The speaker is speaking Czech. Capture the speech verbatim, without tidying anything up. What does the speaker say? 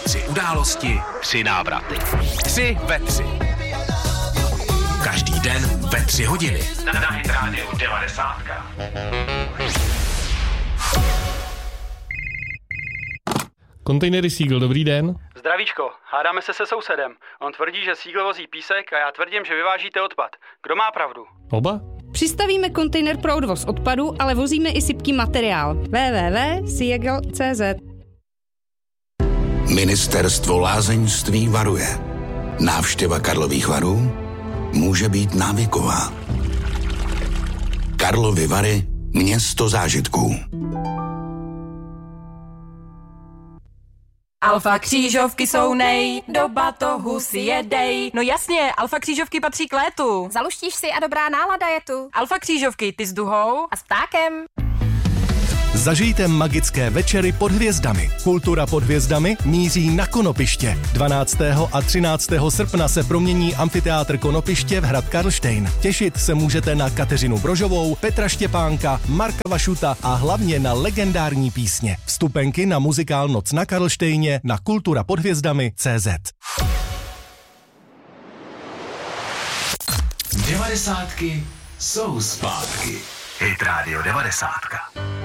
Tři události, tři návraty. Tři ve tři. Každý den ve tři hodiny. Na Hit Radio devadesát. Kontejnery Siegl, dobrý den. Zdravíčko, hádáme se se sousedem. On tvrdí, že Siegl vozí písek a já tvrdím, že vyvážíte odpad. Kdo má pravdu? Oba? Přistavíme kontejner pro odvoz odpadu, ale vozíme i sypký materiál. w w w tečka siegl tečka c z. Ministerstvo lázeňství varuje. Návštěva Karlových Varů může být návyková. Karlovy Vary, město zážitků. Alfa křížovky jsou nej, do batohu si jedej. No jasně, alfa křížovky patří k létu. Zaluštíš si a dobrá nálada je tu. Alfa křížovky, ty s duhou a s ptákem. Zažijte magické večery pod hvězdami. Kultura pod hvězdami míří na Konopiště. dvanáctého a třináctého srpna se promění amfiteátr Konopiště v hrad Karlštejn. Těšit se můžete na Kateřinu Brožovou, Petra Štěpánka, Marka Vašuta a hlavně na legendární písně. Vstupenky na muzikál Noc na Karlštejně na kultura pod hvězdami tečka cé zet. Devadesátky jsou zpátky. Hit Radio devadesát.